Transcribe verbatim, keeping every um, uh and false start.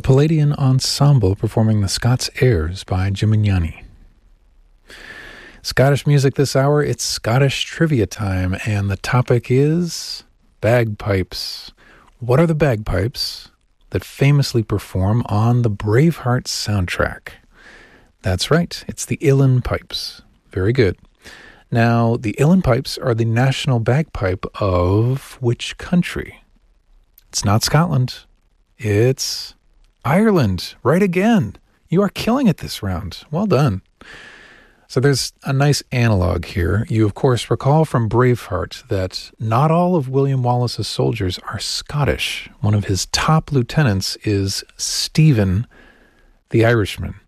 the Palladian Ensemble performing the Scots Airs by Gimignani. Scottish music this hour, it's Scottish trivia time, and the topic is bagpipes. What are the bagpipes that famously perform on the Braveheart soundtrack? That's right, it's the Uilleann Pipes. Very good. Now, the Uilleann Pipes are the national bagpipe of which country? It's not Scotland. It's Ireland. Right again. You are killing it this round. Well done. So there's a nice analog here. You, of course, recall from Braveheart that not all of William Wallace's soldiers are Scottish. One of his top lieutenants is Stephen the Irishman.